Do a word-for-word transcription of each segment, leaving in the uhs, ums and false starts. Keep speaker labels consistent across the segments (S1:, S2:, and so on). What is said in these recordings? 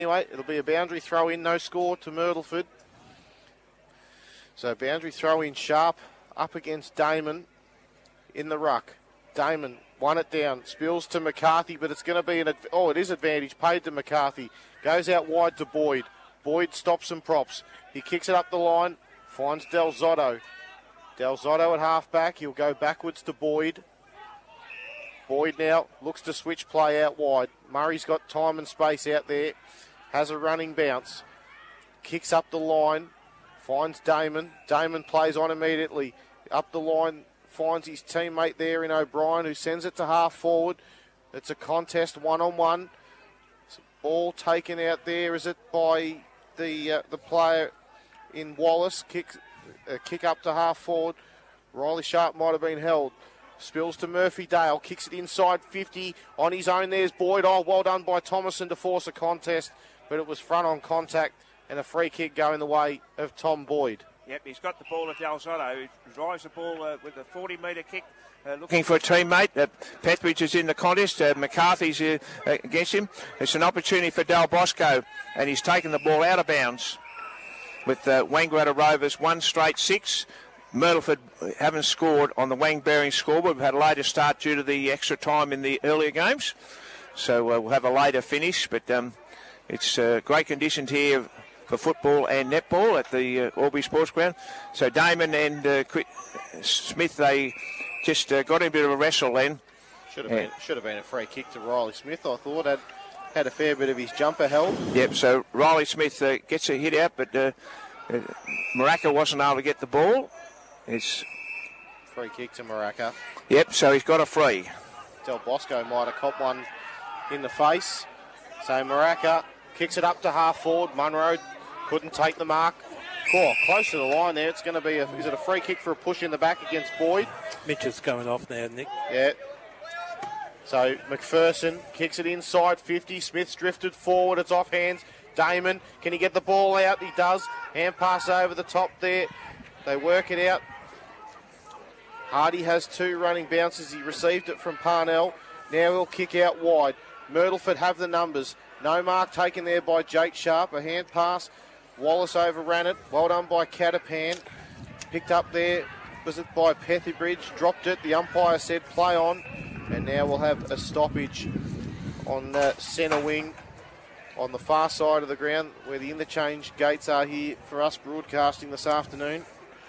S1: Anyway, it'll be a boundary throw in, no score to Myrtleford. So boundary throw in Sharp up against Damon in the ruck. Damon won it down, spills to McCarthy, but it's going to be an, adv- oh, it is advantage, paid to McCarthy. Goes out wide to Boyd. Boyd stops and props. He kicks it up the line, finds Del Zotto. Del Zotto at half-back, he'll go backwards to Boyd. Boyd now looks to switch play out wide. Murray's got time and space out there. Has a running bounce. Kicks up the line. Finds Damon. Damon plays on immediately. Up the line. Finds his teammate there in O'Brien, who sends it to half forward. It's a contest one-on-one. It's a ball taken out there. Is it by the uh, the player in Wallace? Kick, uh, kick up to half forward. Riley Sharp might have been held. Spills to Murphy Dale, kicks it inside fifty. On his own, there's Boyd. Oh, well done by Thomason to force a contest, but it was front on contact and a free kick going the way of Tom Boyd.
S2: Yep, he's got the ball at Del Zotto, who drives the ball uh, with a forty metre kick. Uh, looking for a teammate. Uh, Pethbridge is in the contest. Uh, McCarthy's uh, against him. It's an opportunity for Del Bosco, and he's taken the ball out of bounds with uh, Wangaratta Rovers one straight six. Myrtleford haven't scored on the Wang Bearing scoreboard. We've had a later start due to the extra time in the earlier games. So uh, we'll have a later finish. But um, it's uh, great conditions here for football and netball at the uh, Albury Sports Ground. So Damon and uh, Smith, they just uh, got in a bit of a wrestle then.
S1: Should have, yeah. been, should have been a free kick to Riley Smith, I thought. Had, had a fair bit of his jumper held.
S2: Yep, so Riley Smith uh, gets a hit out, but uh, uh, Maraca wasn't able to get the ball. It's
S1: free kick to Maraca.
S2: Yep, so he's got a free.
S1: Del Bosco might have caught one in the face. So Maraca kicks it up to half forward. Munro couldn't take the mark. Oh, close to the line there. It's going to be a, is it a free kick for a push in the back against Boyd?
S3: Mitch is going off now, Nick.
S1: Yeah. So McPherson kicks it inside fifty. Smith's drifted forward. It's off hands. Damon, can he get the ball out? He does. Hand pass over the top there. They work it out. Hardy has two running bounces. He received it from Parnell. Now he'll kick out wide. Myrtleford have the numbers. No mark taken there by Jake Sharp. A hand pass. Wallace overran it. Well done by Catapan. Picked up there. Was it by Pethybridge? Dropped it. The umpire said play on. And now we'll have a stoppage on the centre wing on the far side of the ground where the interchange gates are here for us broadcasting this afternoon.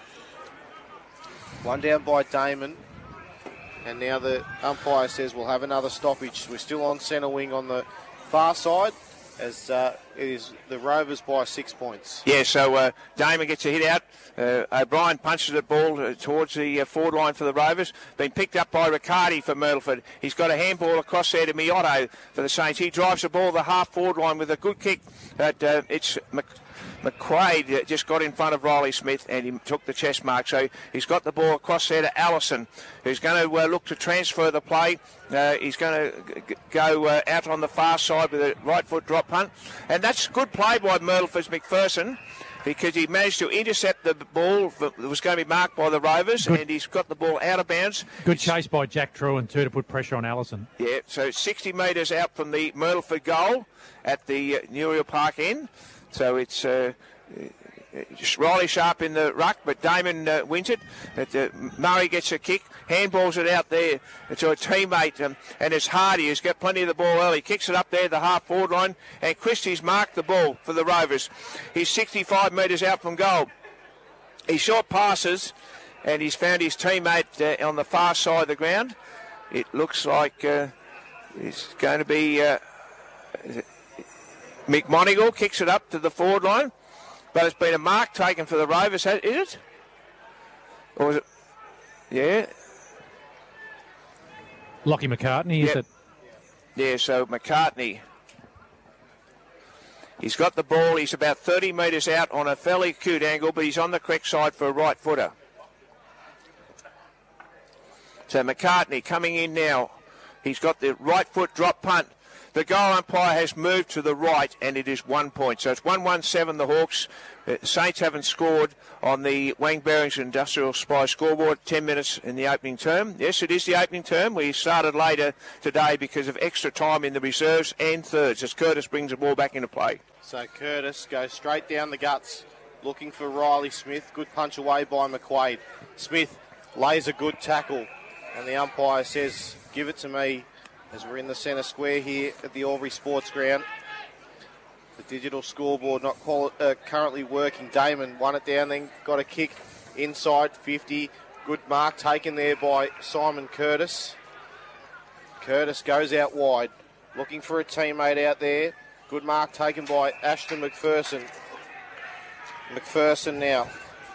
S1: One down by Damon. And now the umpire says we'll have another stoppage. We're still on centre wing on the far side as uh, it is the Rovers by six points.
S2: Yeah, so uh, Damon gets a hit out. Uh, O'Brien punches the ball uh, towards the uh, forward line for the Rovers. Been picked up by Riccardi for Myrtleford. He's got a handball across there to Miotto for the Saints. He drives the ball the half forward line with a good kick. But uh, it's Mc- McQuaid just got in front of Riley Smith and he took the chest mark. So he's got the ball across there to Allison, who's going to uh, look to transfer the play. Uh, he's going to g- go uh, out on the far side with a right foot drop punt. And that's good play by Myrtleford's McPherson, because he managed to intercept the ball that was going to be marked by the Rovers, good. And he's got the ball out of bounds.
S4: Good chase by Jack Truan too to put pressure on Allison.
S2: Yeah, so sixty metres out from the Myrtleford goal at the uh, Newrill Park end. So it's uh, just Riley Sharp in the ruck, but Damon uh, wins it. But, uh, Murray gets a kick, handballs it out there to a teammate, um, and it's Hardy who's got plenty of the ball early. Kicks it up there, the half forward line, and Christie's marked the ball for the Rovers. He's sixty-five metres out from goal. He short passes, and he's found his teammate uh, on the far side of the ground. It looks like uh, it's going to be uh, Mick Monagle kicks it up to the forward line. But it's been a mark taken for the Rovers, is it? Or is it? Yeah.
S4: Lockie McCartney, is
S2: yep.
S4: it?
S2: Yeah, so McCartney. He's got the ball. He's about thirty metres out on a fairly acute angle, but he's on the correct side for a right footer. So McCartney coming in now. He's got the right foot drop punt The goal umpire has moved to the right, and it is one point. So it's one one seven the Hawks. Uh, Saints haven't scored on the Wang Bearings Industrial Supply scoreboard. ten minutes in the opening term. Yes, it is the opening term. We started later today because of extra time in the reserves and thirds as Curtis brings the ball back into play.
S1: So Curtis goes straight down the guts, looking for Riley Smith. Good punch away by McQuaid. Smith lays a good tackle, and the umpire says, give it to me, as we're in the centre square here at the Albury Sports Ground. The digital scoreboard not quali- uh, currently working. Damon won it down, then got a kick inside fifty. Good mark taken there by Simon Curtis. Curtis goes out wide, looking for a teammate out there. Good mark taken by Ashton McPherson. McPherson now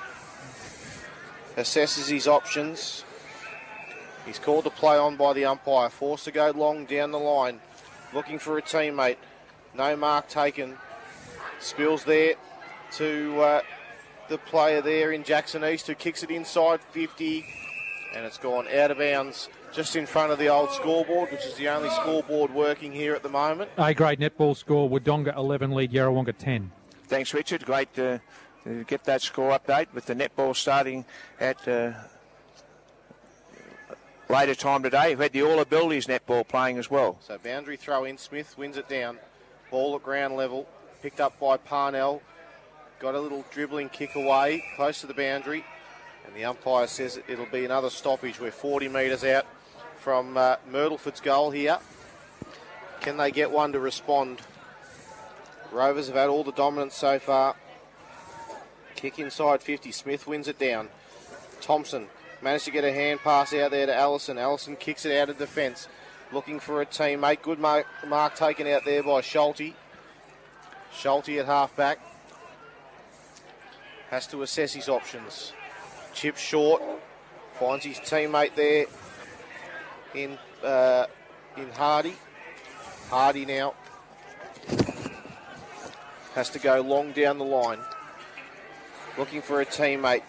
S1: assesses his options. He's called to play on by the umpire. Forced to go long down the line. Looking for a teammate. No mark taken. Spills there to uh, the player there in Jackson East, who kicks it inside fifty. And it's gone out of bounds just in front of the old scoreboard, which is the only scoreboard working here at the moment.
S4: A-grade netball score, Wodonga eleven, lead Yarrawonga ten.
S2: Thanks, Richard. Great uh, to get that score update with the netball starting at... Uh, later time today. We've had the All Abilities netball playing as well.
S1: So boundary throw in. Smith wins it down. Ball at ground level. Picked up by Parnell. Got a little dribbling kick away, close to the boundary. And the umpire says it'll be another stoppage. We're forty metres out from uh, Myrtleford's goal here. Can they get one to respond? Rovers have had all the dominance so far. Kick inside fifty. Smith wins it down. Thompson managed to get a hand pass out there to Allison. Allison kicks it out of defence. Looking for a teammate. Good mark, mark taken out there by Schulte. Schulte at half-back. Has to assess his options. Chip short. Finds his teammate there in, uh, in Hardy. Hardy now has to go long down the line. Looking for a teammate.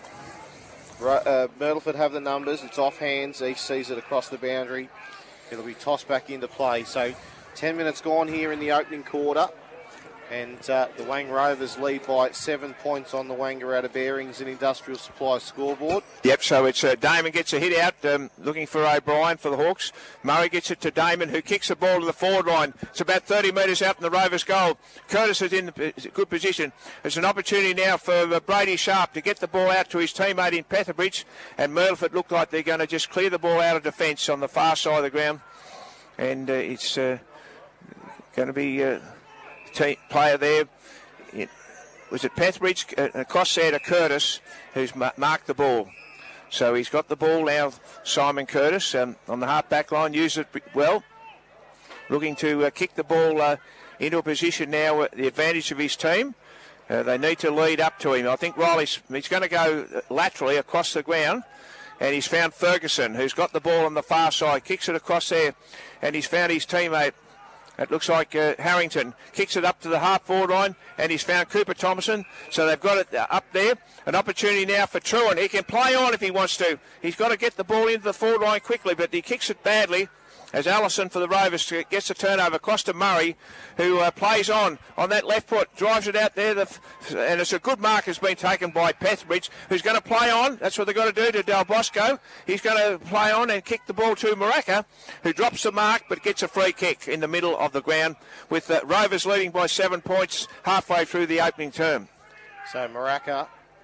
S1: Uh, Myrtleford have the numbers. It's off hands. East sees it across the boundary. It'll be tossed back into play. So ten minutes gone here in the opening quarter. And uh, the Wang Rovers lead by seven points on the Wangaratta Bearings and Industrial Supply scoreboard.
S2: Yep, so it's uh, Damon gets a hit out, um, looking for O'Brien for the Hawks. Murray gets it to Damon, who kicks the ball to the forward line. It's about thirty metres out in the Rovers' goal. Curtis is in the, good position. It's an opportunity now for uh, Brady Sharp to get the ball out to his teammate in Petherbridge. And Myrtleford look like they're going to just clear the ball out of defence on the far side of the ground. And uh, it's uh, going to be... Uh, Team player there, it, was it Petherbridge, uh, across there to Curtis, who's ma- marked the ball. So he's got the ball now, Simon Curtis, um, on the half-back line, used it well. Looking to uh, kick the ball uh, into a position now at the advantage of his team. Uh, they need to lead up to him. I think Riley's he's going to go laterally across the ground. And he's found Ferguson, who's got the ball on the far side, kicks it across there, and he's found his teammate. It looks like uh, Harrington kicks it up to the half-forward line, and he's found Cooper Thompson. So they've got it uh, up there. An opportunity now for Truan. He can play on if he wants to. He's got to get the ball into the forward line quickly, but he kicks it badly as Allison for the Rovers gets the turnover across to Murray, who uh, plays on on that left foot, drives it out there, the f- and it's a good mark has been taken by Petherbridge, who's going to play on. That's what they've got to do to Del Bosco. He's going to play on and kick the ball to Maraca, who drops the mark but gets a free kick in the middle of the ground, with uh, Rovers leading by seven points halfway through the opening term.
S1: So Maraca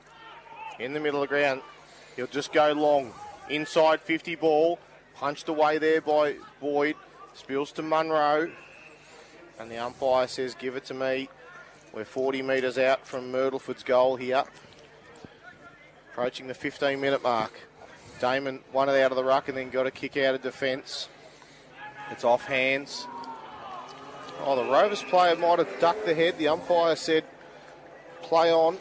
S1: in the middle of the ground. He'll just go long. Inside fifty ball. Punched away there by Boyd. Spills to Munro. And the umpire says, give it to me. We're forty metres out from Myrtleford's goal here. Approaching the fifteen minute mark. Damon won it out of the ruck and then got a kick out of defence. It's off hands. Oh, the Rovers player might have ducked the head. The umpire said, play on.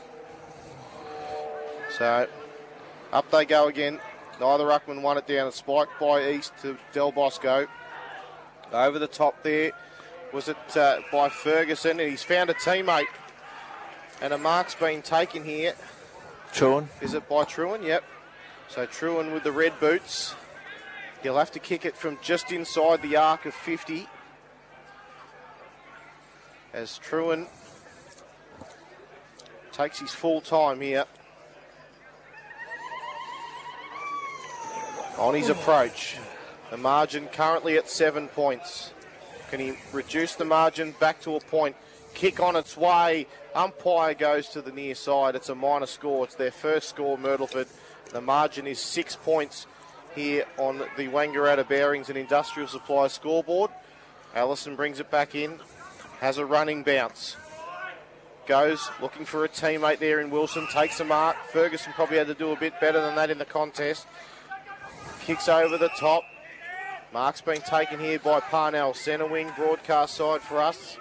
S1: So, up they go again. Neither ruckman won it down. A spike by East to Del Bosco. Over the top there was it uh, by Ferguson, and he's found a teammate. And a mark's been taken here.
S2: Truan.
S1: Is it by Truan? Yep. So Truan with the red boots. He'll have to kick it from just inside the arc of fifty. as Truan takes his full time here on his approach. The margin currently at seven points. Can he reduce the margin back to a point? Kick on its way. Umpire goes to the near side. It's a minor score. It's their first score, Myrtleford. The margin is six points here on the Wangaratta Bearings and Industrial Supply scoreboard. Allison brings it back in. Has a running bounce. Goes looking for a teammate there in Wilson. Takes a mark. Ferguson probably had to do a bit better than that in the contest. Kicks over the top. Mark's been taken here by Parnell. Centre wing, broadcast side for us.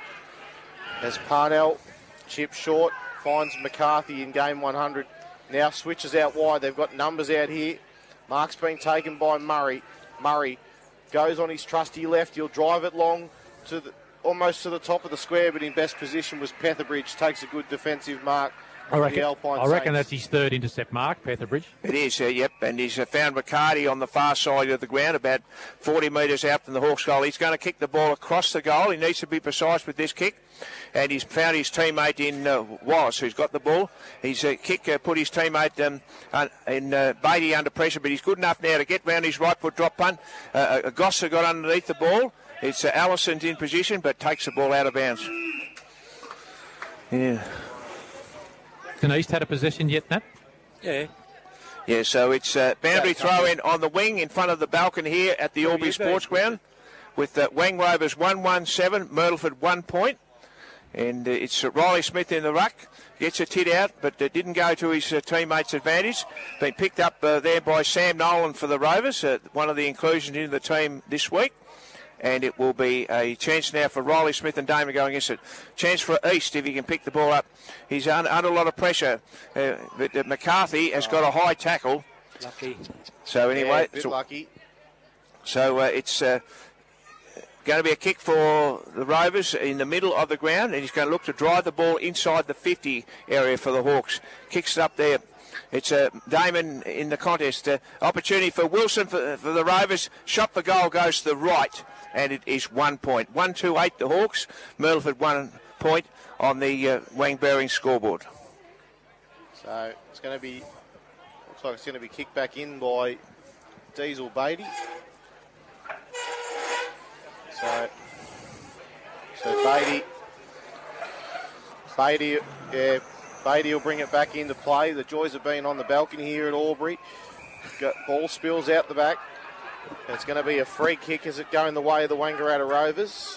S1: As Parnell chips short, finds McCarthy in game one hundred. Now switches out wide. They've got numbers out here. Mark's been taken by Murray. Murray goes on his trusty left. He'll drive it long to the, almost to the top of the square, but in best position was Petherbridge. Takes a good defensive mark.
S4: I reckon,
S1: Alpine
S4: I reckon
S1: Saints.
S4: that's his third intercept mark, Petherbridge.
S2: It is, uh, yep, and he's uh, found McCarty on the far side of the ground, about forty metres out from the Hawks goal. He's going to kick the ball across the goal. He needs to be precise with this kick, and he's found his teammate in uh, Wallace, who's got the ball. His uh, kick uh, put his teammate um, uh, in uh, Beatty under pressure, but he's good enough now to get round his right foot drop punt. Uh, uh, Gosser got underneath the ball. It's uh, Allison's in position, but takes the ball out of bounds. Yeah.
S4: East had a possession yet, Nat?
S3: Yeah.
S2: Yeah, so it's uh, boundary throw in on the wing in front of the balcony here at the Albury Sports Ground with uh, Wang Rovers one one seven, Myrtleford one point. And uh, it's uh, Riley Smith in the ruck. Gets a tit out, but uh, didn't go to his uh, teammates' advantage. Been picked up uh, there by Sam Nolan for the Rovers, uh, one of the inclusions into the team this week. And it will be a chance now for Riley Smith and Damon going against it. Chance for East if he can pick the ball up. He's un- under a lot of pressure. Uh, but uh, McCarthy has got a high tackle.
S3: Lucky.
S2: So anyway,
S1: Yeah, a bit
S2: so,
S1: lucky.
S2: so uh, it's uh, going to be a kick for the Rovers in the middle of the ground, and he's going to look to drive the ball inside the fifty area for the Hawks. Kicks it up there. It's uh, Damon in the contest. Uh, opportunity for Wilson for, for the Rovers. Shot for goal goes to the right. And it is one point. one two eight the Hawks. Myrtleford one point on the uh, Wang Bearing scoreboard.
S1: So it's going to be, looks like it's going to be kicked back in by Diesel Beatty. So, so Beatty, Beatty, yeah, Beatty will bring it back into play. The joys of being on the balcony here at Albury. Got ball spills out the back. It's going to be a free kick as it going the way of the Wangaratta Rovers.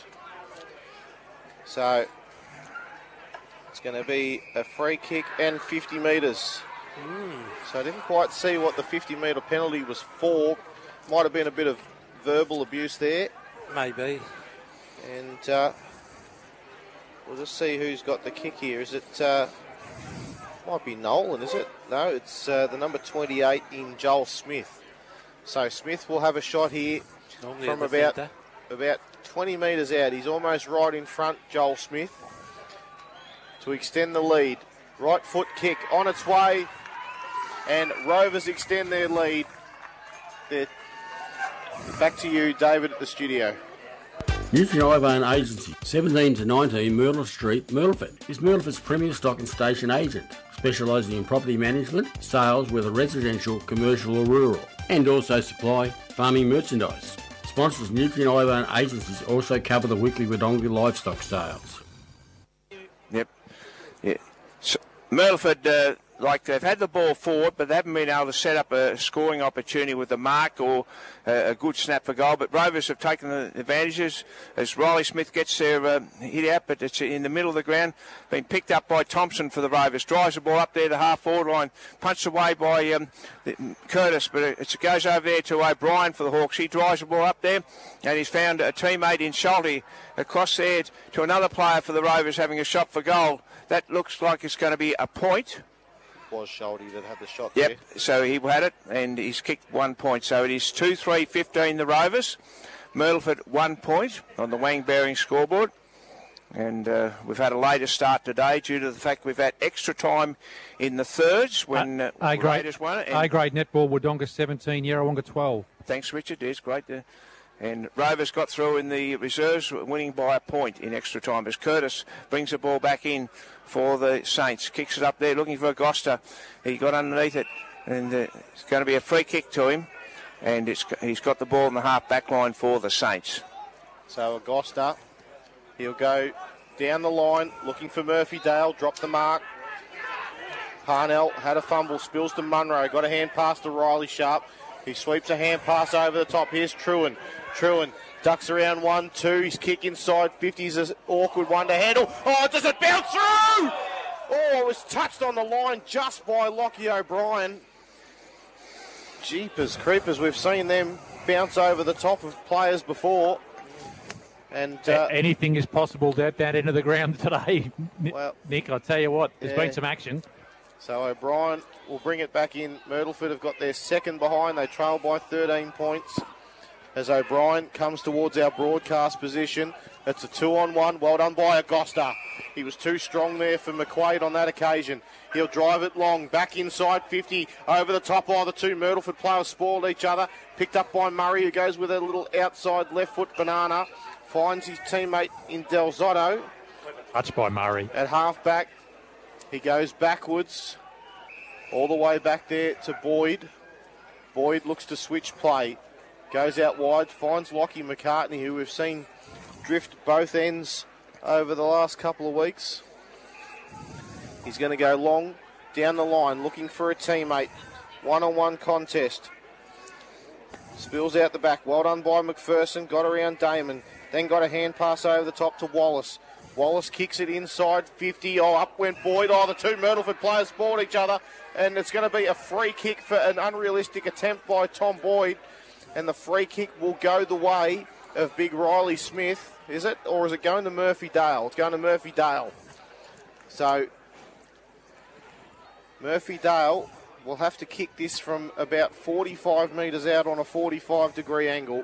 S1: So it's going to be a free kick and fifty metres. Mm. So I didn't quite see what the fifty metre penalty was for. Might have been a bit of verbal abuse there.
S3: Maybe.
S1: And uh, we'll just see who's got the kick here. Is it... Uh, might be Nolan, is it? No, it's uh, the number twenty-eight in Joel Smith. So Smith will have a shot here
S3: Normally
S1: from about, about twenty metres out. He's almost right in front, Joel Smith, to extend the lead. Right foot kick on its way, and Rovers extend their lead. They're back to you, David, at the studio.
S5: Nutrien Ivone Agency, seventeen to nineteen Myrtle Street, Myrtleford, is Myrtleford's premier stock and station agent, specialising in property management, sales, whether residential, commercial or rural, and also supply farming merchandise. Sponsors Nutrien Ivone Agencies also cover the weekly Wodonga livestock sales.
S2: Yep. Yeah. So, Myrtleford, uh, like they've had the ball forward, but they haven't been able to set up a scoring opportunity with the mark or uh, a good snap for goal. But Rovers have taken the advantages as Riley Smith gets their uh, hit out, but it's in the middle of the ground. Been picked up by Thompson for the Rovers. Drives the ball up there to half forward line. Punched away by um, Curtis, but it goes over there to O'Brien for the Hawks. He drives the ball up there, and he's found a teammate in Schulte across there to another player for the Rovers having a shot for goal. That looks like it's going to be a point.
S1: Was Schulte that had the shot
S2: yep,
S1: there.
S2: Yep, so he had it, and he's kicked one point. So it is two three fifteen the Rovers. Myrtleford one point on the Wang Bearing scoreboard. And uh, we've had a later start today due to the fact we've had extra time in the thirds when uh,
S4: A-grade,
S2: Raiders won it.
S4: A-grade netball, Wodonga seventeen, Yarrawonga twelve.
S2: Thanks, Richard. It's great to And Rovers got through in the reserves, winning by a point in extra time as Curtis brings the ball back in for the Saints. Kicks it up there, looking for Agosta. He got underneath it, and uh, it's going to be a free kick to him. And it's, he's got the ball in the half-back line for the Saints.
S1: So Agosta, he'll go down the line, looking for Murphy Dale, drop the mark. Parnell had a fumble, spills to Munro, got a hand pass to Riley Sharp. He sweeps a hand pass over the top. Here's Truan. Truan ducks around one, two. His kick inside fifty's an awkward one to handle. Oh, does it bounce through? Oh, it was touched on the line just by Lockie O'Brien. Jeepers creepers, we've seen them bounce over the top of players before. And uh,
S4: anything is possible at that end of the ground today.
S1: Well,
S4: Nick, I tell you what, there's
S1: yeah.
S4: been some action.
S1: So O'Brien will bring it back in. Myrtleford have got their second behind. They trail by thirteen points as O'Brien comes towards our broadcast position. It's a two-on-one. Well done by Agosta. He was too strong there for McQuaid on that occasion. He'll drive it long. Back inside fifty. Over the top of the two Myrtleford players spoiled each other. Picked up by Murray, who goes with a little outside left foot banana. Finds his teammate in Del Zotto.
S4: Touched by Murray.
S1: At half-back. He goes backwards, all the way back there to Boyd. Boyd looks to switch play. Goes out wide, finds Lockie McCartney, who we've seen drift both ends over the last couple of weeks. He's going to go long down the line, looking for a teammate. One-on-one contest. Spills out the back. Well done by McPherson. Got around Damon. Then got a hand pass over the top to Wallace. Wallace kicks it inside fifty. Oh, up went Boyd. Oh, the two Myrtleford players spoiled each other. And it's going to be a free kick for an unrealistic attempt by Tom Boyd. And the free kick will go the way of big Riley Smith. Is it? Or is it going to Murphy Dale? It's going to Murphy Dale. So, Murphy Dale will have to kick this from about forty-five metres out on a forty-five degree angle.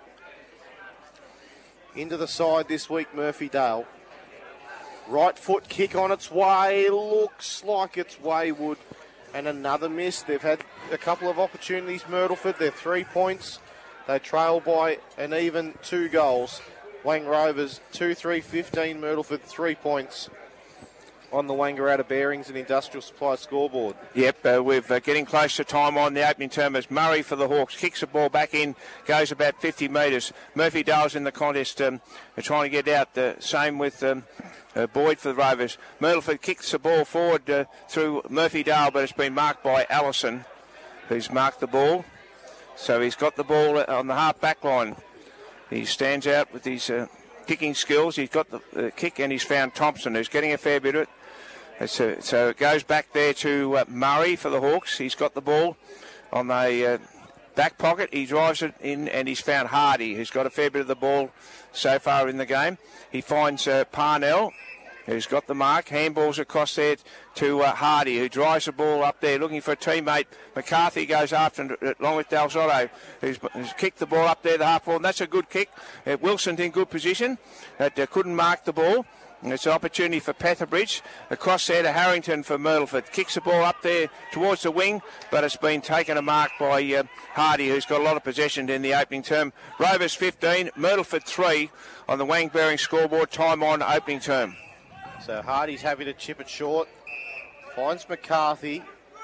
S1: Into the side this week, Murphy Dale. Right foot kick on its way, looks like it's wayward. And another miss. They've had a couple of opportunities, Myrtleford. They're three points. They trail by an even two goals. Wang Rovers, two three fifteen, Myrtleford, three points on the Wangaratta Bearings and Industrial Supply scoreboard.
S2: Yep, uh, we're uh, getting close to time on the opening term as Murray for the Hawks kicks the ball back in, goes about fifty metres. Murphy Dale's in the contest, um, they're trying to get out. The same with um, uh, Boyd for the Rovers. Myrtleford kicks the ball forward uh, through Murphy Dale, but it's been marked by Allison, who's marked the ball. So he's got the ball on the half-back line. He stands out with his uh, kicking skills. He's got the uh, kick, and he's found Thompson, who's getting a fair bit of it. So, so it goes back there to uh, Murray for the Hawks. He's got the ball on the uh, back pocket. He drives it in, and he's found Hardy, who's got a fair bit of the ball so far in the game. He finds uh, Parnell, who's got the mark. Handballs across there to uh, Hardy, who drives the ball up there looking for a teammate. McCarthy goes after him along with Del Zotto, who's, who's kicked the ball up there, the half ball, and that's a good kick. Uh, Wilson's in good position. That uh, couldn't mark the ball. And it's an opportunity for Petherbridge. Across there to Harrington for Myrtleford. Kicks the ball up there towards the wing, but it's been taken a mark by uh, Hardy, who's got a lot of possession in the opening term. Rovers fifteen, Myrtleford three on the Wang Bearing scoreboard. Time on opening term.
S1: So Hardy's happy to chip it short. Finds McCarthy.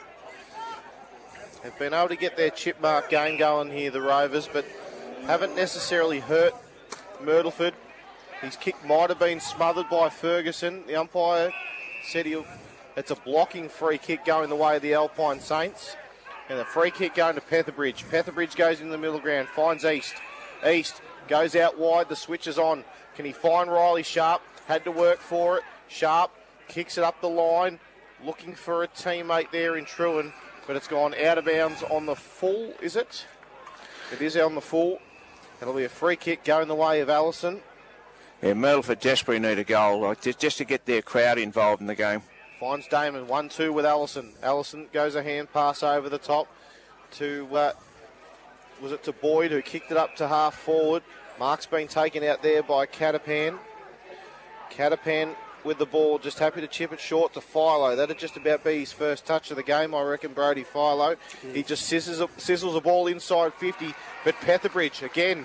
S1: They've been able to get their chip mark game going here, the Rovers, but haven't necessarily hurt Myrtleford. His kick might have been smothered by Ferguson. The umpire said he'll, it's a blocking free kick going the way of the Alpine Saints. And the free kick going to Petherbridge. Petherbridge goes in the middle ground, finds East. East goes out wide, the switch is on. Can he find Riley Sharp? Had to work for it. Sharp kicks it up the line, looking for a teammate there in Truan, but it's gone out of bounds on the full, is it? It is on the full. It'll be a free kick going the way of Allison.
S2: Yeah, Myrtleford desperately need a goal, like, just, just to get their crowd involved in the game.
S1: Finds Damon, one two with Allison. Allison goes a hand pass over the top to, uh, was it to Boyd, who kicked it up to half forward. Mark's been taken out there by Catapan. Catapan with the ball, just happy to chip it short to Philo. That'd just about be his first touch of the game, I reckon, Brody Philo. He just sizzles a, sizzles a ball inside fifty, but Petherbridge, again,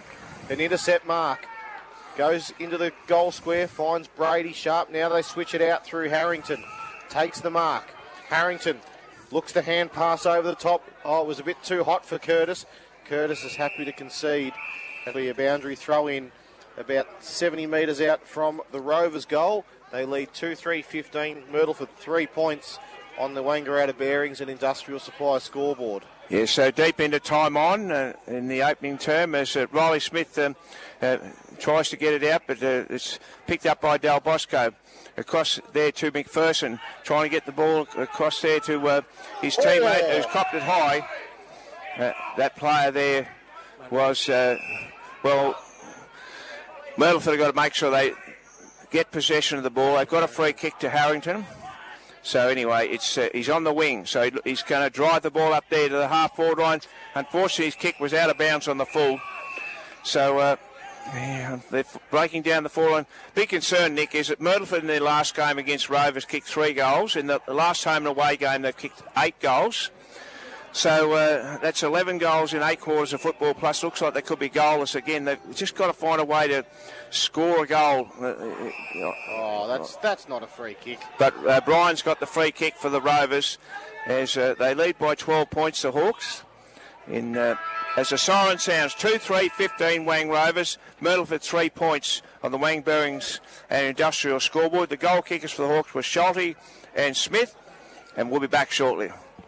S1: An intercept mark. Goes into the goal square, finds Brady Sharp. Now they switch it out through Harrington. Takes the mark. Harrington looks to hand pass over the top. Oh, it was a bit too hot for Curtis. Curtis is happy to concede. That'll be a boundary throw in about seventy metres out from the Rovers' goal. They lead two three fifteen. Myrtleford three points on the Wangaratta Bearings and Industrial Supply scoreboard.
S2: Yeah, so deep into time on uh, in the opening term as uh, Riley Smith um, uh, tries to get it out, but uh, it's picked up by Del Bosco. Across there to McPherson, trying to get the ball across there to uh, his teammate who's copped it high. Uh, that player there was, uh, well, Myrtleford have got to make sure they get possession of the ball. They've got a free kick to Harrington. So anyway, it's uh, he's on the wing, so he's going to drive the ball up there to the half-forward line. Unfortunately, his kick was out of bounds on the full. So uh, yeah, they're breaking down the forward line. Big concern, Nick, is that Myrtleford in their last game against Rovers kicked three goals. In the, the last home and away game, they've kicked eight goals. So uh, that's eleven goals in eight quarters of football, plus looks like they could be goalless again. They've just got to find a way to score a goal.
S1: Oh, that's that's not a free kick.
S2: But uh, Brian's got the free kick for the Rovers as uh, they lead by twelve points, the Hawks. In uh, as the siren sounds, two three fifteen Wang Rovers, Myrtleford three points on the Wang Bearings and Industrial scoreboard. The goal kickers for the Hawks were Schulte and Smith, and we'll be back shortly.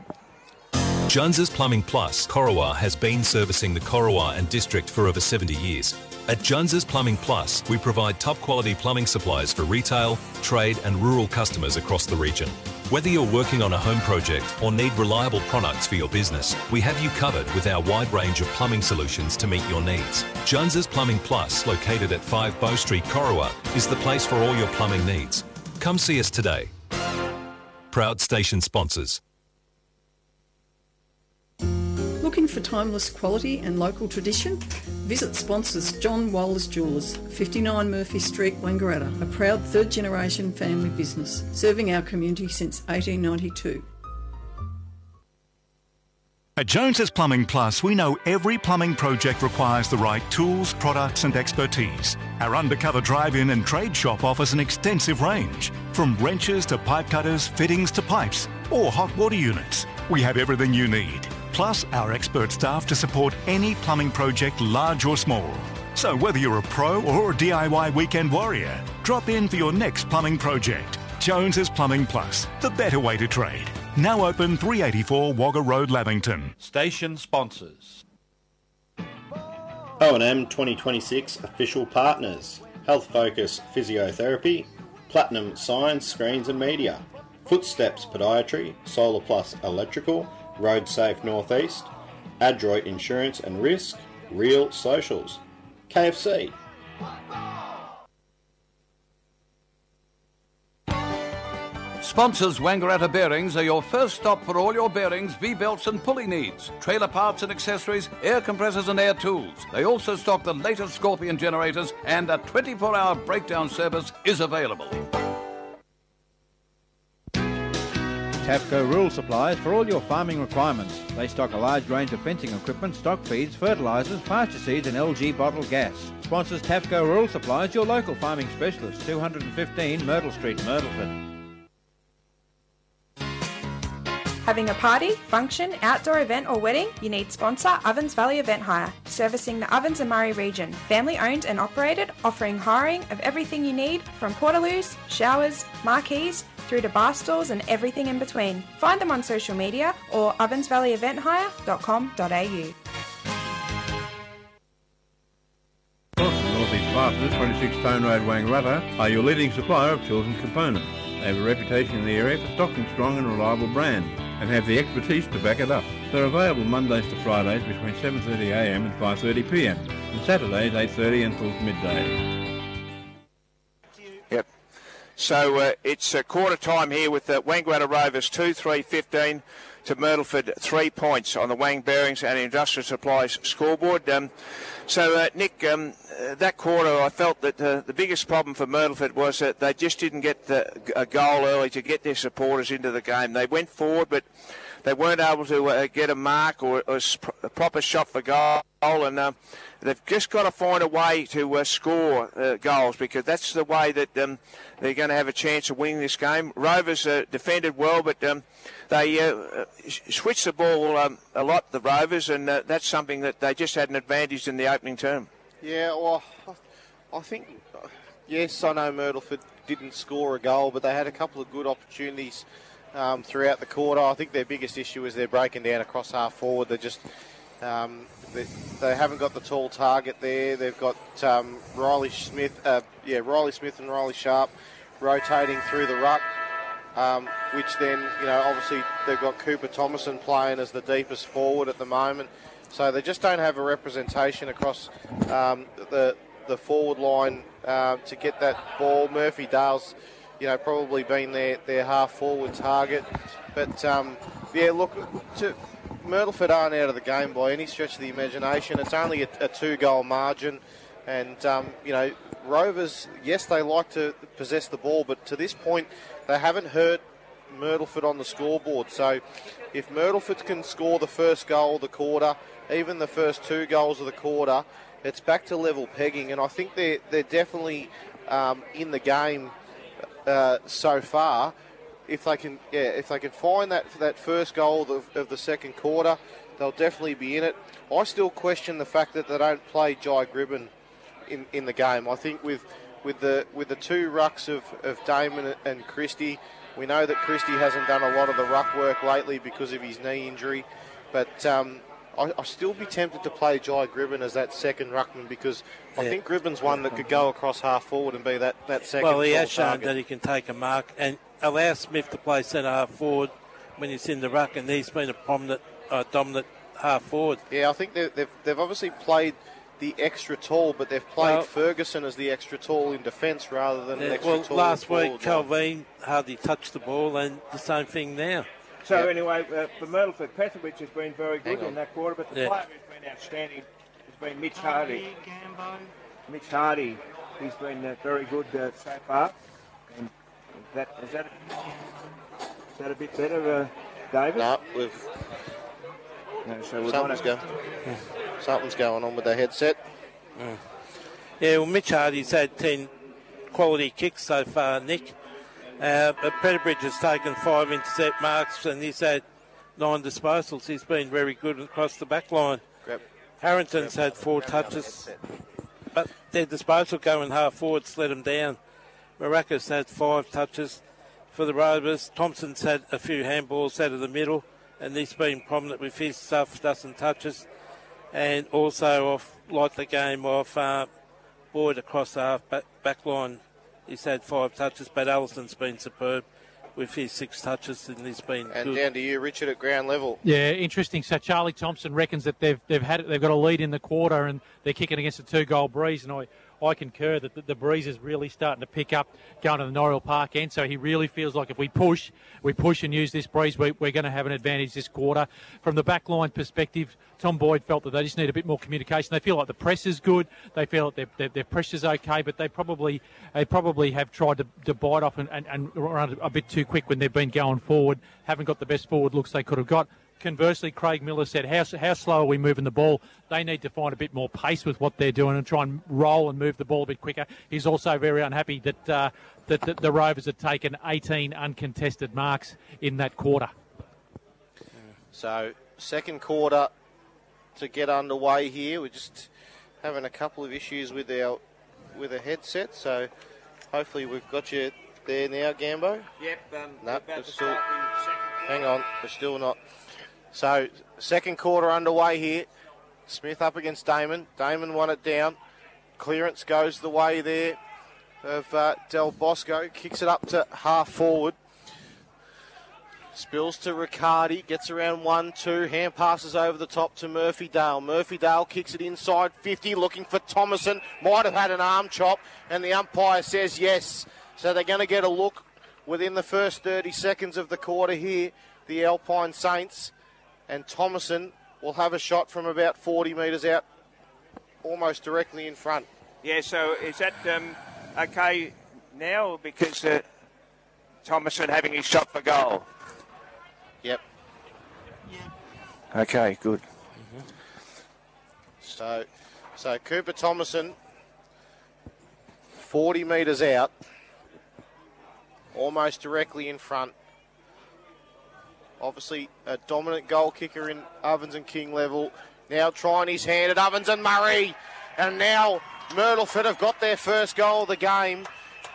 S6: Jones's Plumbing Plus, Corowa, has been servicing the Corowa and district for over seventy years. At Jones's Plumbing Plus, we provide top quality plumbing supplies for retail, trade and rural customers across the region. Whether you're working on a home project or need reliable products for your business, we have you covered with our wide range of plumbing solutions to meet your needs. Jones's Plumbing Plus, located at five Bow Street, Corowa, is the place for all your plumbing needs. Come see us today. Proud station sponsors.
S7: Looking for timeless quality and local tradition? Visit sponsors John Wallace Jewellers, fifty-nine Murphy Street, Wangaratta, a proud third generation family business, serving our community since eighteen ninety-two.
S8: At Jones's Plumbing Plus, we know every plumbing project requires the right tools, products and expertise. Our undercover drive-in and trade shop offers an extensive range, from wrenches to pipe cutters, fittings to pipes, or hot water units. We have everything you need, plus our expert staff to support any plumbing project, large or small. So whether you're a pro or a D I Y weekend warrior, drop in for your next plumbing project. Jones's Plumbing Plus, the better way to trade. Now open three eighty-four Wagga Road, Lavington.
S9: Station sponsors.
S10: O and M twenty twenty-six official partners: Health Focus Physiotherapy, Platinum Science Screens and Media, Footsteps Podiatry, Solar Plus Electrical, Road Safe Northeast, Adroit Insurance and Risk, Real Socials, K F C.
S9: Sponsors Wangaratta Bearings are your first stop for all your bearings, V-belts and pulley needs, trailer parts and accessories, air compressors and air tools. They also stock the latest Scorpion generators, and a twenty-four hour breakdown service is available.
S11: Tafco Rural Supplies for all your farming requirements. They stock a large range of fencing equipment, stock feeds, fertilisers, pasture seeds and L G bottled gas. Sponsors Tafco Rural Supplies, your local farming specialist, two fifteen Myrtle Street, Myrtleford.
S12: Having a party, function, outdoor event or wedding? You need sponsor Ovens Valley Event Hire, servicing the Ovens and Murray region. Family owned and operated, offering hiring of everything you need from portaloos, showers, marquees, through to bar stools and everything in between. Find them on social media or ovens valley event hire dot com dot a u.
S11: North East Fasteners, twenty-six Stone Road, Wangaratta, are your leading supplier of tools and components. They have a reputation in the area for stocking strong and reliable brand, and have the expertise to back it up. They're available Mondays to Fridays between seven thirty a m and five thirty p m and Saturdays eight thirty until midday.
S2: Yep. So uh, it's uh, quarter time here with the Wangaratta Rovers two three fifteen to Myrtleford, three points on the Wang Bearings and Industrial Supplies scoreboard. Um, so, uh, Nick, um, uh, that quarter I felt that uh, the biggest problem for Myrtleford was that they just didn't get the, a goal early to get their supporters into the game. They went forward, but they weren't able to uh, get a mark or, or a proper shot for goal. goal, and um, they've just got to find a way to uh, score uh, goals, because that's the way that um, they're going to have a chance of winning this game. Rovers uh, defended well, but um, they uh, switched the ball um, a lot, the Rovers, and uh, that's something that they just had an advantage in the opening term.
S1: Yeah, well, I think, yes, I know Myrtleford didn't score a goal, but they had a couple of good opportunities um, throughout the quarter. I think their biggest issue is they're breaking down across half forward. They're just, um, they, they haven't got the tall target there. They've got um, Riley Smith, uh, yeah, Riley Smith and Riley Sharp rotating through the ruck, um, which then, you know, obviously they've got Cooper Thomason playing as the deepest forward at the moment. So they just don't have a representation across um, the the forward line uh, to get that ball. Murphy Dale's, you know, probably been their, their half forward target. But um, yeah, look, to, Myrtleford aren't out of the game by any stretch of the imagination. It's only a, a two goal margin, and um, you know, Rovers, yes, they like to possess the ball, but to this point, they haven't hurt Myrtleford on the scoreboard. So if Myrtleford can score the first goal of the quarter, even the first two goals of the quarter, it's back to level pegging, and I think they're, they're definitely um, in the game uh, so far. If they can, yeah, if they can find that that first goal of, of the second quarter, they'll definitely be in it. I still question the fact that they don't play Jai Gribben in, in the game. I think with with the with the two rucks of, of Damon and Christie, we know that Christie hasn't done a lot of the ruck work lately because of his knee injury, but um, I, I'll still be tempted to play Jai Gribben as that second ruckman, because I
S3: Yeah.
S1: think Gribben's one that could go across half forward and be that, that second
S3: Well, he
S1: tall
S3: has shown
S1: target.
S3: that he can take a mark and allow Smith to play centre half forward when he's in the ruck, and he's been a prominent, uh, dominant half forward.
S1: Yeah, I think they've, they've, they've obviously played the extra tall, but they've played
S3: Well-
S1: Ferguson as the extra tall in defence rather than
S3: Yeah,
S1: extra
S3: well,
S1: tall
S3: last
S1: in forward
S3: week,
S1: line.
S3: Calvin hardly touched the ball, and the same thing now.
S2: So
S3: Yep.
S2: anyway, uh, for Myrtleford, Petrovic has been very good
S3: Hang on.
S2: in that quarter, but the
S3: Yeah.
S2: player who's been outstanding has been Mitch Hardy. Mitch Hardy, he's been uh, very good uh, so far. And that, is, that a, is that a bit better, uh, David?
S1: No, we've
S2: No, so we're
S1: something's,
S2: gonna-
S1: going, something's going on with the headset.
S3: Mm. Yeah, well, Mitch Hardy's had ten quality kicks so far, Nick. Uh, but Peterbridge has taken five intercept marks, and he's had nine disposals. He's been very good across the back line.
S1: Grab.
S3: Harrington's had four touches, but their disposal going half forwards let them down. Maracas had five touches for the Rovers. Thompson's had a few handballs out of the middle, and he's been prominent with his stuff, dozen touches. And also off, like the game off uh, Boyd across the half back, back line. He's had five touches, but Allison's been superb with his six touches, and he's been
S1: And
S3: good.
S1: down to you, Richard, at ground level.
S4: Yeah, interesting. So Charlie Thompson reckons that they've they've had they've got a lead in the quarter, and they're kicking against a two-goal Breeze, and I, I concur that the, the Breeze is really starting to pick up going to the Norrill Park end. So he really feels like if we push, we push and use this Breeze, we, we're going to have an advantage this quarter. From the back line perspective, Tom Boyd felt that they just need a bit more communication. They feel like the press is good. They feel that their, their, their pressure's okay, but they probably they probably have tried to, to bite off and, and, and run a bit too quick when they've been going forward. Haven't got the best forward looks they could have got. Conversely, Craig Miller said, how, how slow are we moving the ball? They need to find a bit more pace with what they're doing and try and roll and move the ball a bit quicker. He's also very unhappy that, uh, that, that the Rovers have taken eighteen uncontested marks in that quarter.
S1: So, second quarter to get underway here. We're just having a couple of issues with our with a headset, so hopefully we've got you there now, Gambo.
S2: Yep. Um,
S1: No,
S2: about
S1: we're
S2: to
S1: still,
S2: start the second
S1: hang on, we're still not. So, second quarter underway here. Smith up against Damon. Damon won it down. Clearance goes the way there of uh, Del Bosco. Kicks it up to half forward. Spills to Riccardi, gets around one, two, hand passes over the top to Murphy Dale. Murphy Dale kicks it inside fifty, looking for Thomason. Might have had an arm chop, and the umpire says yes. So they're going to get a look within the first thirty seconds of the quarter here, the Alpine Saints, and Thomason will have a shot from about forty metres out, almost directly in front.
S2: Yeah, so is that um, okay now? Because uh, Thomason having his shot for goal.
S1: Yep.
S2: Okay, good.
S1: So, so Cooper Thomason, forty metres out, almost directly in front. Obviously, a dominant goal kicker in Ovens and King level. Now trying his hand at Ovens and Murray. And now Myrtleford have got their first goal of the game.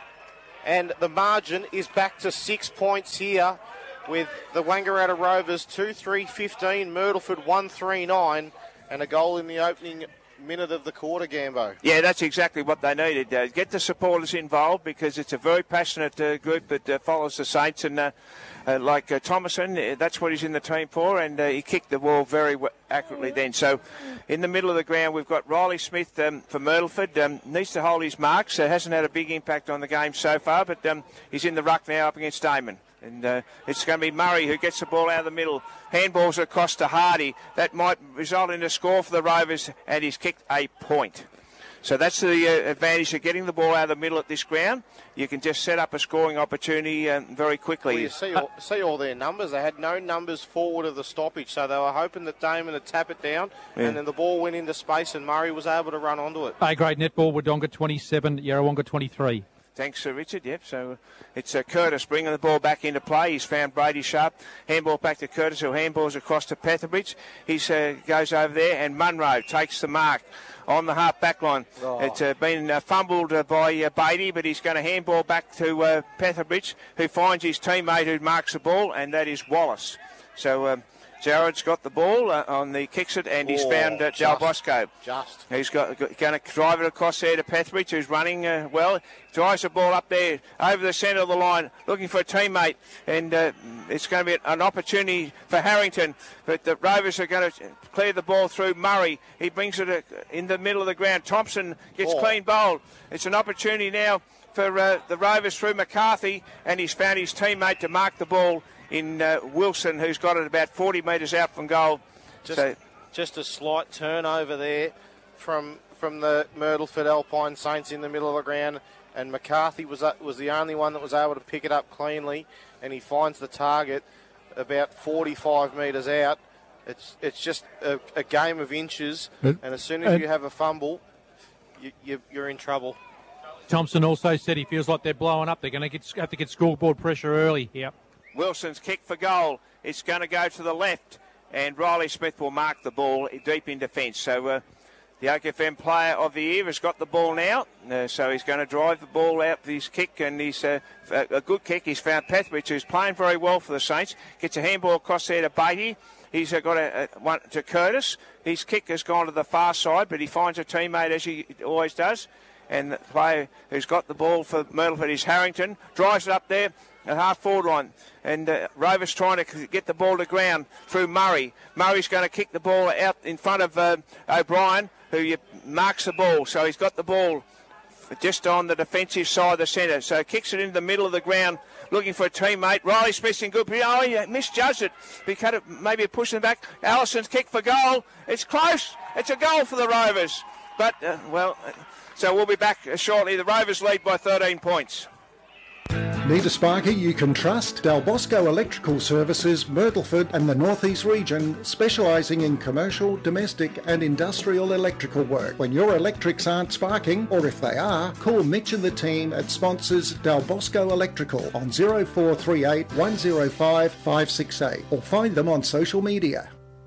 S1: And the margin is back to six points here with the Wangaratta Rovers two three fifteen, Myrtleford one three nine, and a goal in the opening minute of the quarter, Gambo.
S2: Yeah, that's exactly what they needed. Uh, get the supporters involved because it's a very passionate uh, group that uh, follows the Saints, and uh, uh, like uh, Thomason, uh, that's what he's in the team for, and uh, he kicked the ball very w- accurately then. So in the middle of the ground, we've got Riley Smith um, for Myrtleford. Um, needs to hold his marks. Uh, hasn't had a big impact on the game so far, but um, he's in the ruck now up against Damon. And uh, it's going to be Murray who gets the ball out of the middle. Handballs across to Hardy. That might result in a score for the Rovers, and he's kicked a point. So that's the uh, advantage of getting the ball out of the middle at this ground. You can just set up a scoring opportunity um, very quickly.
S1: Well, you see all, see all their numbers. They had no numbers forward of the stoppage, so they were hoping that Damon would tap it down, yeah. and then the ball went into space, and Murray was able to run onto it.
S4: A grade netball, Wodonga twenty-seven, Yarrawonga twenty-three.
S2: Thanks, uh, Richard. Yep, so it's uh, Curtis bringing the ball back into play. He's found Brady Sharp. Handball back to Curtis, who handballs across to Petherbridge. He uh, goes over there, and Munro takes the mark on the half back line. Oh. It's uh, been uh, fumbled uh, by uh, Beatty, but he's going to handball back to uh, Petherbridge, who finds his teammate who marks the ball, and that is Wallace. So um, Jared's got the ball uh, on the kicks it, and he's oh, found uh, Del Bosco.
S1: Just.
S2: He's got, got, going to drive it across there to Petherbridge, who's running uh, well. Drives the ball up there over the centre of the line, looking for a teammate, and uh, it's going to be an opportunity for Harrington. But the Rovers are going to clear the ball through Murray. He brings it in the middle of the ground. Thompson gets oh. clean bowled. It's an opportunity now for uh, the Rovers through McCarthy, and he's found his teammate to mark the ball in uh, Wilson, who's got it about forty metres out from goal.
S1: Just,
S2: so,
S1: just a slight turnover there from from the Myrtleford Alpine Saints in the middle of the ground, and McCarthy was uh, was the only one that was able to pick it up cleanly, and he finds the target about forty-five metres out. It's it's just a, a game of inches, but, and as soon as you have a fumble, you, you, you're in trouble.
S4: Thompson also said he feels like they're blowing up. They're going to get have to get scoreboard pressure early. Yep.
S2: Wilson's kick for goal. It's going to go to the left, and Riley Smith will mark the ball deep in defence. So uh, the O K F M player of the year has got the ball now, uh, so he's going to drive the ball out with his kick, and he's uh, a good kick. He's found Petherbridge, who's playing very well for the Saints. Gets a handball across there to Beatty. He's uh, got a, a one to Curtis. His kick has gone to the far side, but he finds a teammate, as he always does. And the player who's got the ball for Myrtleford is Harrington. Drives it up there at half forward line, and uh, Rovers trying to get the ball to ground through Murray. Murray's going to kick the ball out in front of uh, O'Brien, who marks the ball, so he's got the ball just on the defensive side of the centre, so kicks it into the middle of the ground looking for a teammate. Riley Smith's in good position. Oh, he misjudged it. He cut it, maybe pushing it back. Allison's kick for goal. It's close. It's a goal for the Rovers, but uh, well, so we'll be back shortly. The Rovers lead by thirteen points.
S13: Need a sparky you can trust? Del Bosco Electrical Services, Myrtleford and the North East region, specialising in commercial, domestic and industrial electrical work. When your electrics aren't sparking, or if they are, call Mitch and the team at sponsors Del Bosco Electrical on zero four three eight, one zero five, five six eight or find them on social media.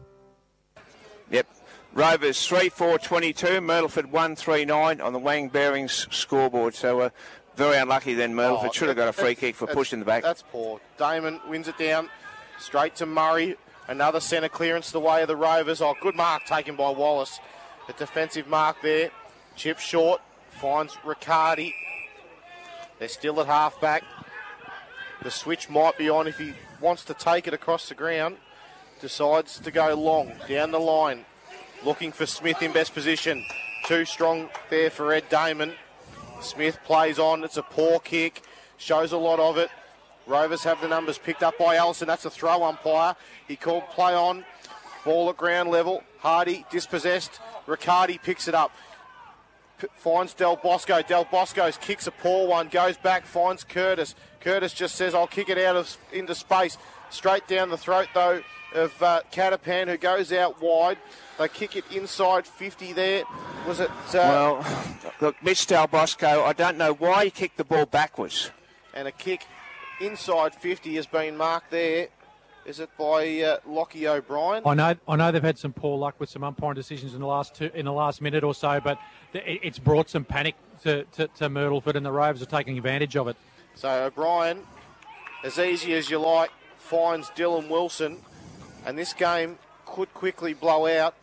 S2: Yep. Rovers three four twenty-two, Myrtleford one three nine on the Wang Bearings scoreboard. So uh, very unlucky then, Myrtleford. Oh, Should have got a free kick for pushing the back.
S1: That's poor. Damon wins it down straight to Murray. Another centre clearance the way of the Rovers. Oh, good mark taken by Wallace. A defensive mark there. Chip short. Finds Riccardi. They're still at half back. The switch might be on if he wants to take it across the ground. Decides to go long down the line. Looking for Smith in best position. Too strong there for Ed Damon. Smith plays on. It's a poor kick. Shows a lot of it. Rovers have the numbers picked up by Allison. That's a throw umpire. He called play on. Ball at ground level. Hardy dispossessed. Riccardi picks it up. P- finds Del Bosco. Del Bosco's kicks a poor one. Goes back. Finds Curtis. Curtis just says, I'll kick it out of into space. Straight down the throat, though, of uh, Catapan, who goes out wide. They kick it inside fifty there. Was it... Uh,
S2: well, look, Mitch Del Bosco, I don't know why he kicked the ball backwards.
S1: And a kick inside fifty has been marked there. Is it by uh, Lockie O'Brien?
S4: I know, I know they've had some poor luck with some umpiring decisions in the last two, in the last minute or so, but th- it's brought some panic to, to, to Myrtleford, and the Rovers are taking advantage of it.
S1: So O'Brien, as easy as you like, finds Dylan Wilson, and this game could quickly blow out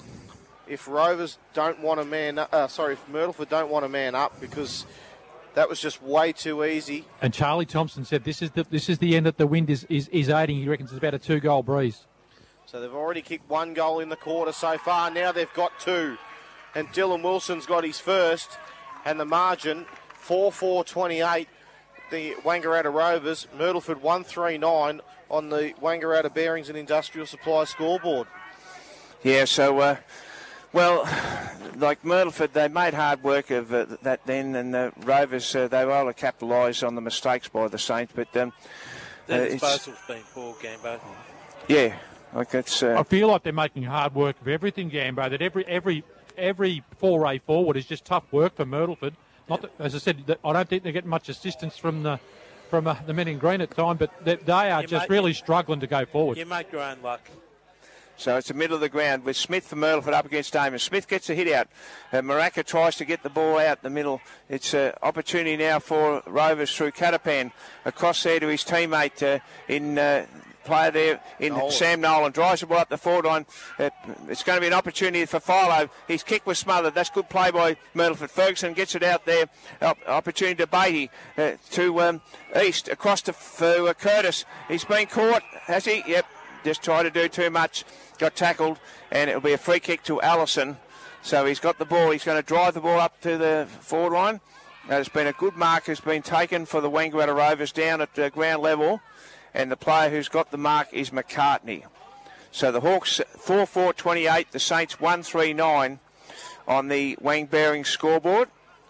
S1: if Rovers don't want a man. Uh, sorry, if Myrtleford don't want a man up, because that was just way too easy.
S4: And Charlie Thompson said this is the this is the end that the wind is, is, is aiding. He reckons it's about a two-goal breeze.
S1: So they've already kicked one goal in the quarter so far. Now they've got two. And Dylan Wilson's got his first. And the margin, four four twenty-eight, the Wangaratta Rovers. Myrtleford one three nine on the Wangaratta Bearings and Industrial Supply scoreboard.
S2: Yeah, so... Uh, Well, like Myrtleford, they made hard work of uh, that then, and the Rovers, uh, they were able to capitalise on the mistakes by the Saints, but... Um,
S3: the
S2: uh,
S3: disposal's been poor, Gambo.
S2: Yeah, like it's... Uh,
S4: I feel like they're making hard work of everything, Gambo, that every every every foray forward is just tough work for Myrtleford. Not that, as I said, I don't think they're getting much assistance from the from uh, the men in green at time, but they, they are
S3: You
S4: just
S3: make-
S4: really struggling to go forward.
S3: You make your own luck.
S2: So it's the middle of the ground with Smith for Myrtleford up against Damon. Smith gets a hit out. Uh, Maracca tries to get the ball out the middle. It's an opportunity now for Rovers through Catapan. Across there to his teammate uh, in uh, player there in
S1: Nolan.
S2: Sam Nolan. Drives the ball up the forward line. Uh, it's going to be an opportunity for Philo. His kick was smothered. That's good play by Myrtleford. Ferguson gets it out there. Op- opportunity to Beatty uh, to um, East. Across to for, uh, Curtis. He's been caught. Has he? Yep. Just tried to do too much. Got tackled, and it'll be a free kick to Allison. So he's got the ball. He's going to drive the ball up to the forward line. There's been a good mark has been taken for the Wangaratta Rovers down at uh, ground level, and the player who's got the mark is McCartney. So the Hawks four four twenty-eight, the Saints one three nine on the Wang Bearing scoreboard.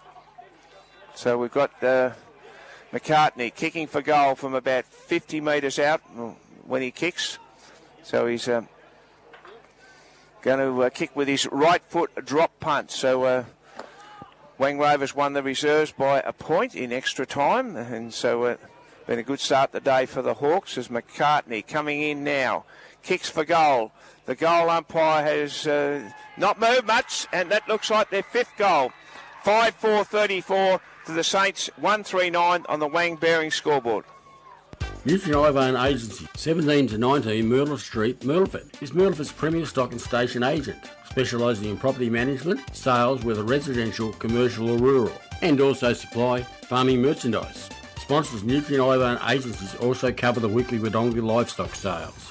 S2: So we've got uh, McCartney kicking for goal from about fifty metres out when he kicks. So he's uh, going to uh, kick with his right foot drop punt. So uh, Wang Rovers won the reserves by a point in extra time. And so uh, been a good start the day for the Hawks as McCartney coming in now. Kicks for goal. The goal umpire has uh, not moved much, and that looks like their fifth goal. five four thirty-four to the Saints, one three nine on the Wang Bearing scoreboard.
S5: Nutrien Agency, seventeen to nineteen Myrtle Street, Myrtleford, is Myrtleford's premier stock and station agent, specialising in property management, sales whether residential, commercial or rural, and also supply farming merchandise. Sponsors Nutrien Agencies also cover the weekly Wodonga livestock sales.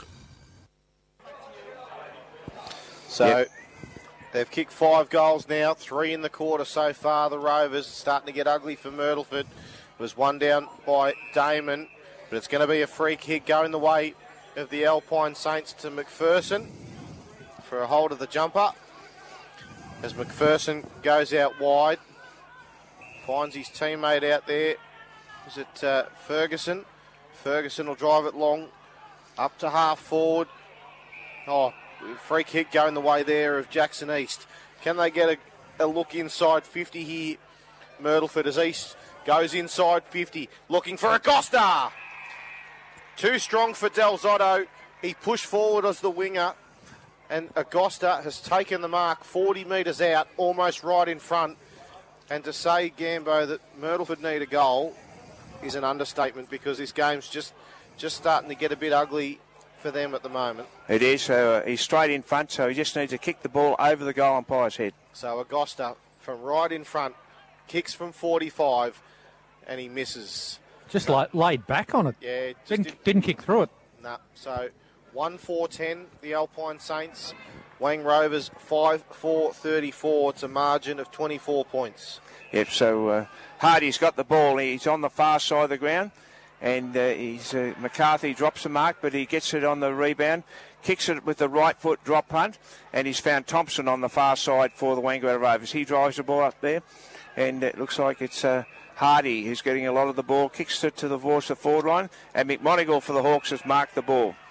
S1: So
S2: Yep.
S1: they've kicked five goals now, three in the quarter so far. The Rovers starting to get ugly for Myrtleford. Was one down by Damon, but it's going to be a free kick going the way of the Alpine Saints to McPherson for a hold of the jumper. As McPherson goes out wide, finds his teammate out there. Is it uh, Ferguson? Ferguson will drive it long, up to half forward. Oh, free kick going the way there of Jackson East. Can they get a, a look inside fifty here? Myrtleford as East goes inside fifty, looking for Acosta. Too strong for Del Zotto. He pushed forward as the winger, and Acosta has taken the mark forty metres out, almost right in front. And to say, Gambo, that Myrtleford need a goal is an understatement, because this game's just, just starting to get a bit ugly for them at the moment.
S2: It is. Uh, he's straight in front, so he just needs to kick the ball over the goal umpire's head.
S1: So Acosta from right in front, kicks from forty-five, and he misses.
S4: Just like laid back on it.
S1: Yeah, just
S4: Didn't,
S1: did-
S4: didn't kick through it.
S1: No. So one four ten, the Alpine Saints. Wang Rovers five four thirty-four. It's a margin of twenty-four points.
S2: Yep, so uh, Hardy's got the ball. He's on the far side of the ground, and uh, he's uh, McCarthy drops the mark, but he gets it on the rebound, kicks it with the right foot drop punt, and he's found Thompson on the far side for the Wangaratta Rovers. He drives the ball up there, and it looks like it's uh, Hardy who's getting a lot of the ball, kicks it to the voice of forward line, and McMonigal for the Hawks has marked the ball.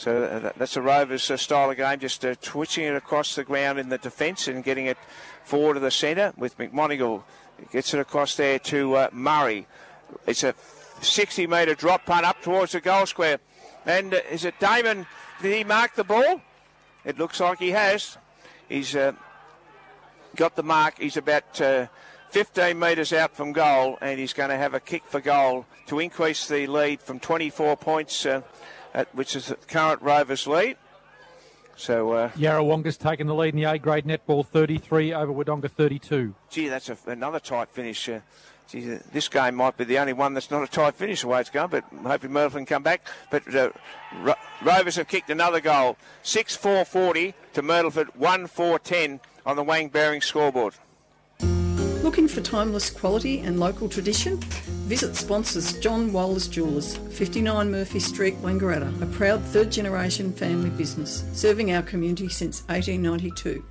S2: So uh, that's a Rovers uh, style of game, just uh, twitching it across the ground in the defence and getting it forward to the centre with McMonigal. Gets it across there to uh, Murray. It's a sixty metre drop punt up towards the goal square. And uh, is it Damon? Did he mark the ball? It looks like he has. He's uh, got the mark. He's about uh, fifteen metres out from goal, and he's going to have a kick for goal to increase the lead from twenty-four points, uh, at, which is the current Rovers lead. So uh,
S4: Yarrawonga's taken the lead in the A-grade netball, thirty-three over Wodonga thirty-two.
S2: Gee, that's a, another tight finish. Uh, gee, this game might be the only one that's not a tight finish the way it's going, but hoping Myrtleford can come back. But uh, Ro- Rovers have kicked another goal. six four forty to Myrtleford, one four ten on the Wang Bearing scoreboard.
S7: Looking for timeless quality and local tradition? Visit sponsors John Wallace Jewellers, fifty-nine Murphy Street, Wangaratta, a proud third generation family business, serving our community since eighteen ninety-two.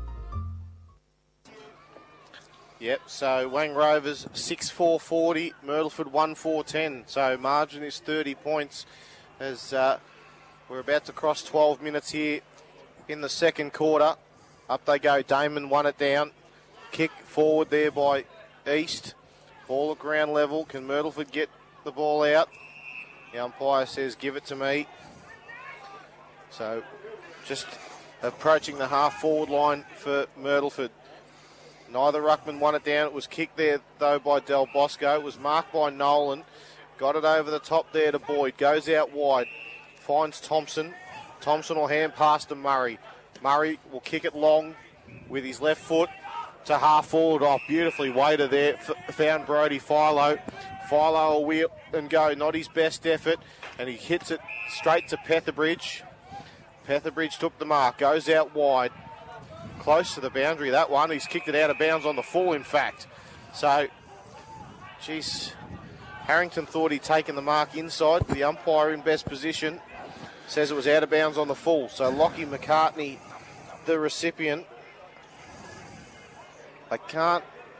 S1: Yep, so Wang Rovers six four forty, Myrtleford one four ten. So margin is thirty points as uh, we're about to cross twelve minutes here in the second quarter. Up they go, Damon won it down. Kick forward there by East. Ball at ground level. Can Myrtleford get the ball out? The umpire says, give it to me. So just approaching the half-forward line for Myrtleford. Neither ruckman won it down. It was kicked there, though, by Del Bosco. It was marked by Nolan. Got it over the top there to Boyd. Goes out wide. Finds Thompson. Thompson will hand pass to Murray. Murray will kick it long with his left foot to half forward. Oh, beautifully weighted there. F- found Brody Philo. Philo will wheel and go. Not his best effort. And he hits it straight to Petherbridge. Petherbridge took the mark. Goes out wide. Close to the boundary, that one. He's kicked it out of bounds on the full, in fact. So, geez, Harrington thought he'd taken the mark inside. The umpire in best position says it was out of bounds on the full. So Lockie McCartney, the recipient. I can't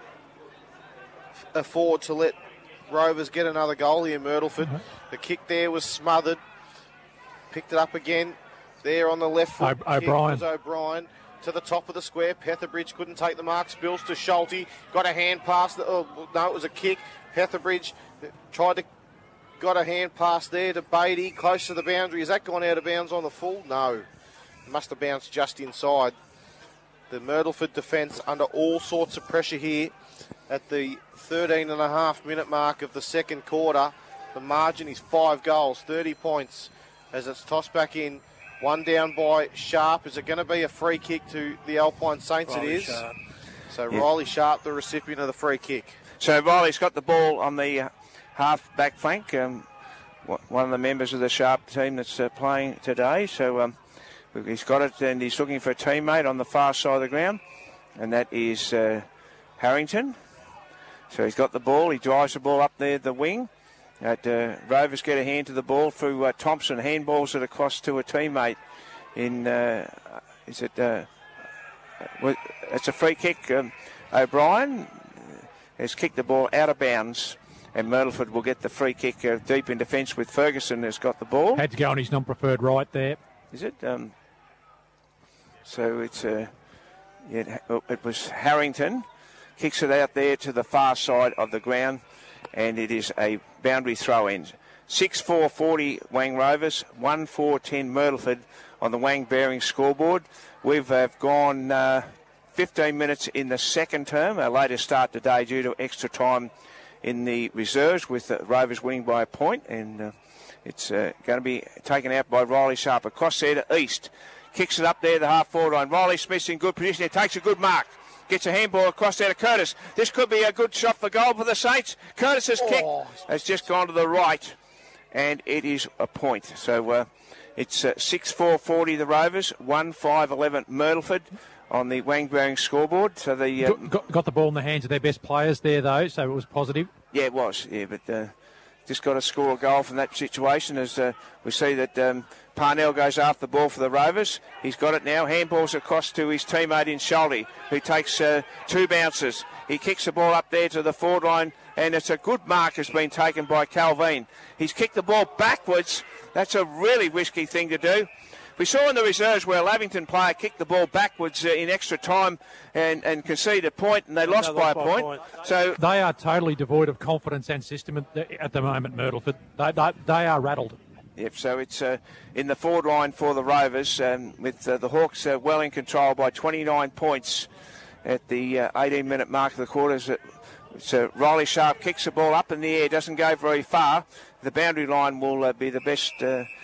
S1: f- afford to let Rovers get another goal here, Myrtleford. Mm-hmm. The kick there was smothered. Picked it up again. There on the left foot.
S4: O- O'Brien.
S1: Was O'Brien. To the top of the square. Petherbridge couldn't take the mark. Spills to Schulte. Got a hand pass. Oh, no, it was a kick. Petherbridge tried to... Got a hand pass there to Beatty. Close to the boundary. Has that gone out of bounds on the full? No. Must have bounced just inside. The Myrtleford defence under all sorts of pressure here at the thirteen and a half minute mark of the second quarter. The margin is five goals, thirty points as it's tossed back in. One down by Sharp. Is it going to be a free kick to the Alpine Saints?
S3: Riley
S1: it is.
S3: Sharp.
S1: So
S2: Yeah.
S1: Riley Sharp, the recipient of the free kick.
S2: So Riley's got the ball on the uh, half back flank. Um, one of the members of the Sharp team that's uh, playing today. So um, he's got it and he's looking for a teammate on the far side of the ground. And that is uh, Harrington. So he's got the ball. He drives the ball up there, the wing. At, uh, Rovers get a hand to the ball through uh, Thompson. Handballs it across to a teammate. In uh, is it? Uh, well, it's a free kick. Um, O'Brien has kicked the ball out of bounds, and Myrtleford will get the free kick uh, deep in defence with Ferguson has got the ball.
S4: Had to go on his non-preferred right there.
S2: Is it? Um, so it's uh, yeah, it was Harrington kicks it out there to the far side of the ground. And it is a boundary throw-in. six four forty Wang Rovers, one four ten Myrtleford on the Wang Bearing scoreboard. We've uh, gone uh, fifteen minutes in the second term, our latest start today due to extra time in the reserves with uh, Rovers winning by a point. And uh, it's uh, going to be taken out by Riley Sharp. Across there to East. Kicks it up there, the half-forward line. Riley Smith's in good position. He takes a good mark. Gets a handball across there to Curtis. This could be a good shot for goal for the Saints. Curtis's kick
S1: Oh.
S2: has just gone to the right, and it is a point. So uh, it's uh, six four forty the Rovers, one five eleven Myrtleford on the Wang Bearing scoreboard. So the uh,
S4: Got, got, got the ball in the hands of their best players there, though, so it was positive.
S2: yeah, it was. Yeah, but uh, just got to score a goal from that situation as uh, we see that um, Parnell goes after the ball for the Rovers. He's got it now. Handballs across to his teammate in Schulte, who takes uh, two bounces. He kicks the ball up there to the forward line, and it's a good mark has been taken by Calvin. He's kicked the ball backwards, That's a really risky thing to do. We saw in the reserves where a Lavington player kicked the ball backwards uh, in extra time and, and conceded a point, and they lost
S3: they
S2: by
S3: lost
S2: a
S3: by
S2: point.
S3: point.
S2: So
S4: they are totally devoid of confidence and system at the, at the moment, Myrtleford. They, they, they are rattled.
S2: Yep, so it's uh, in the forward line for the Rovers, um, with uh, the Hawks uh, well in control by twenty-nine points at the uh, eighteen-minute mark of the quarters. So Riley Sharp kicks the ball up in the air, doesn't go very far. The boundary line will uh, be the best... Uh,